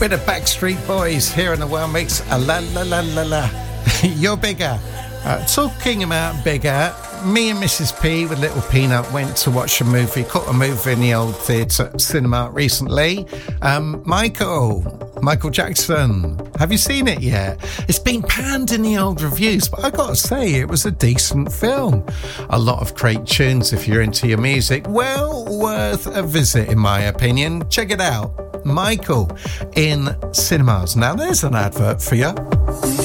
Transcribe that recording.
Bit of Backstreet Boys here in the Well Mix. La la la la la. You're bigger. Talking about bigger, me and Mrs. P with Little Peanut went to watch a movie, caught a movie in the old theatre cinema recently. Michael Jackson. Have you seen it yet? It's been panned in the old reviews, but I gotta say, it was a decent film. A lot of great tunes if you're into your music. Well worth a visit, in my opinion. Check it out. Michael in cinemas. Now there's an advert for you.